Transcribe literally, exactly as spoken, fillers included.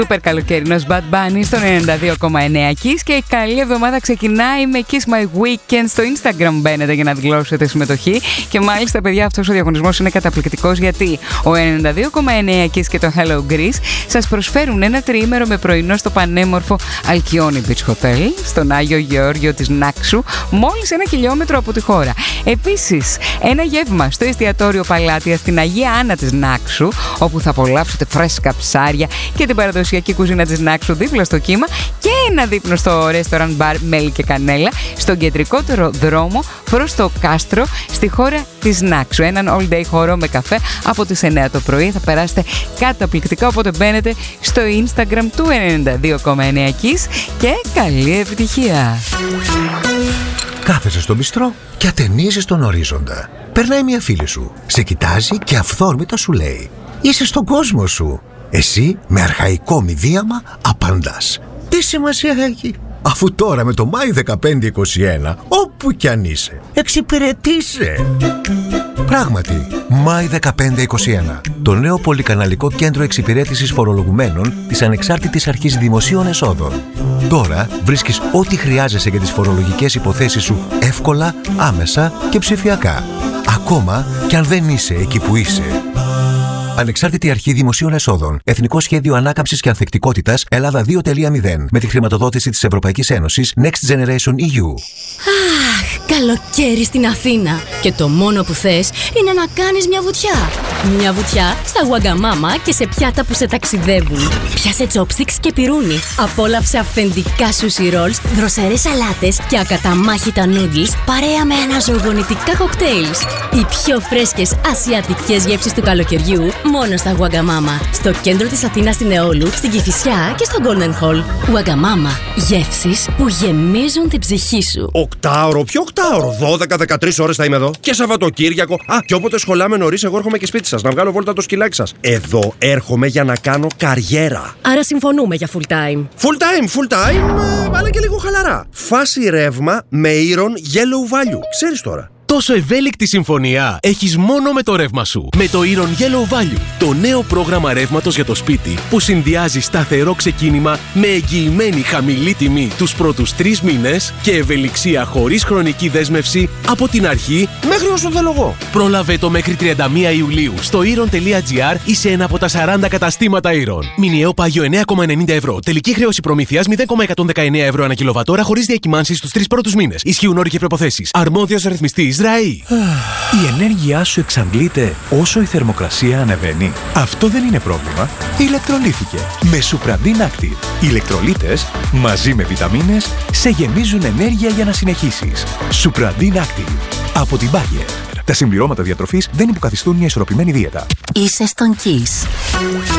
Σούπερ καλοκαιρινός Bad Bunny στον ενενήντα δύο κόμμα εννέα Kiss και η καλή εβδομάδα ξεκινάει με Kiss My Weekend. Στο Instagram μπαίνετε για να δηλώσετε συμμετοχή και μάλιστα, παιδιά, αυτός ο διαγωνισμός είναι καταπληκτικός γιατί ο ενενήντα δύο κόμμα εννέα Kiss και το Hello Greece σας προσφέρουν ένα τριήμερο με πρωινό στο πανέμορφο Αλκιόνι Beach Hotel στον Άγιο Γεώργιο της Νάξου, μόλις ένα χιλιόμετρο από τη χώρα. Επίσης, ένα γεύμα στο εστιατόριο Παλάτια στην Αγία Άννα της Νάξου, όπου θα απολαύσετε φρέσκα ψάρια και την παραδοσιακή κουζίνα της Νάξου δίπλα στο κύμα και ένα δείπνο στο restaurant bar Μέλι και Κανέλα στον κεντρικότερο δρόμο προς το κάστρο στη χώρα της Νάξου. Έναν all day χώρο με καφέ από τις εννέα το πρωί. Θα περάσετε καταπληκτικά, οπότε μπαίνετε στο Instagram του ενενήντα δύο κόμμα εννέα Kiss και καλή επιτυχία. Κάθεσαι στο μπιστρό και ατενίζεις τον ορίζοντα. Περνάει μια φίλη σου, σε κοιτάζει και αυθόρμητα σου λέει: είσαι στον κόσμο σου. Εσύ με αρχαϊκό μηδίαμα απαντάς: τι σημασία έχει, αφού τώρα με το Μάη δεκαπέντε είκοσι ένα όπου κι αν είσαι εξυπηρετείσαι. Πράγματι, Μάη δεκαπέντε είκοσι ένα, το νέο πολυκαναλικό κέντρο εξυπηρέτησης φορολογουμένων της Ανεξάρτητης Αρχής Δημοσίων Εσόδων. Τώρα βρίσκεις ό,τι χρειάζεσαι για τις φορολογικές υποθέσεις σου εύκολα, άμεσα και ψηφιακά. Ακόμα κι αν δεν είσαι εκεί που είσαι. Ανεξάρτητη Αρχή Δημοσίων Εσόδων. Εθνικό Σχέδιο Ανάκαμψης και Ανθεκτικότητας Ελλάδα δύο κόμμα μηδέν. Με τη χρηματοδότηση της Ευρωπαϊκής Ένωσης Next Generation ι γιου. Αχ, καλοκαίρι στην Αθήνα. Και το μόνο που θες είναι να κάνεις μια βουτιά. Μια βουτιά στα Wagamama και σε πιάτα που σε ταξιδεύουν. Πιάσε chopsticks και πυρούνι. Απόλαυσε αυθεντικά sushi rolls, δροσερές σαλάτες και ακαταμάχητα noodles παρέα με αναζωογονητικά κοκτέιλς. Οι πιο φρέσκες ασιατικές γεύσεις του καλοκαιριού μόνο στα Wagamama. Στο κέντρο της Αθήνας στην Εόλου, στην Κηφισιά και στο Golden Hall. Wagamama. Γεύσεις που γεμίζουν την ψυχή σου. Οκτάωρο, ποιο οκτάωρο? δώδεκα με δεκατρείς ώρες θα είμαι εδώ. Και Σαββατοκύριακο. Α, και όποτε σχολάμε νωρίς, εγώ έρχομαι και σπίτι σας να βγάλω βόλτα το σκυλάκι σας. Εδώ έρχομαι για να κάνω καριέρα. Άρα συμφωνούμε για full time. Full time, full time, αλλά και λίγο χαλαρά. Φάση ρεύμα με Iron Yellow Value. Ξέρεις τώρα. Τόσο ευέλικτη συμφωνία έχεις μόνο με το ρεύμα σου. Με το Iron Yellow Value, το νέο πρόγραμμα ρεύματος για το σπίτι που συνδυάζει σταθερό ξεκίνημα με εγγυημένη χαμηλή τιμή τους πρώτους τρεις μήνες και ευελιξία χωρίς χρονική δέσμευση από την αρχή μέχρι όσο θέλω εγώ. Πρόλαβε το μέχρι τριάντα μία Ιουλίου στο iron τελεία gr ή σε ένα από τα σαράντα καταστήματα Iron. Μηνιαίο πάγιο εννέα κόμμα ενενήντα ευρώ. Τελική χρέωση προμήθειας μηδέν κόμμα εκατόν δεκαεννέα ευρώ ανά κιλοβατόρα χωρίς διακυμάνσεις στους τρεις πρώτους μήνες. Ισχύουν όροι και προϋποθέσεις. Αρμόδιος ρυθμιστής ΡΑΗ. Η ενέργειά σου εξαντλείται όσο η θερμοκρασία ανεβαίνει. Αυτό δεν είναι πρόβλημα. Ηλεκτρολύθηκε με Supradin Active. Οι ηλεκτρολίτες μαζί με βιταμίνες σε γεμίζουν ενέργεια για να συνεχίσεις. Supradin Active από την Bayer. Τα συμπληρώματα διατροφής δεν υποκαθιστούν μια ισορροπημένη δίαιτα. Είσαι στον Kiss.